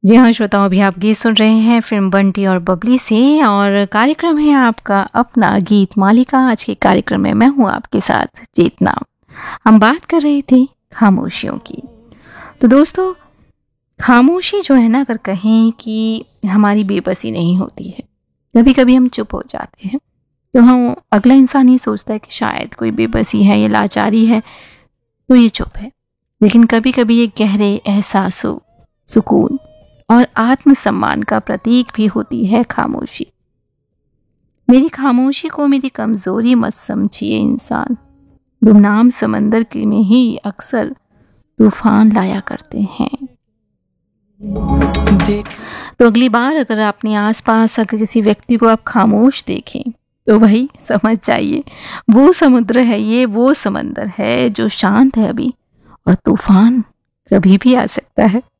जी हाँ श्रोताओं, अभी आप गीत सुन रहे हैं फिल्म बंटी और बबली से और कार्यक्रम है आपका अपना गीत मालिका। आज के कार्यक्रम में मैं हूँ आपके साथ चेतना। हम बात कर रहे थे खामोशियों की। तो दोस्तों, खामोशी जो है ना, अगर कहें कि हमारी बेबसी नहीं होती है, कभी कभी हम चुप हो जाते हैं तो हम अगला इंसान ये सोचता है कि शायद कोई बेबसी है या लाचारी है तो ये चुप है। लेकिन कभी कभी ये गहरे एहसासों, सुकून और आत्मसम्मान का प्रतीक भी होती है खामोशी। मेरी खामोशी को मेरी कमजोरी मत समझिए इंसान, गुमनाम समंदर के में ही अक्सर तूफान लाया करते हैं। तो अगली बार अगर अपने आसपास अगर किसी व्यक्ति को आप खामोश देखें तो भाई समझ जाइए वो समुद्र है, ये वो समंदर है जो शांत है अभी, और तूफान कभी भी आ सकता है।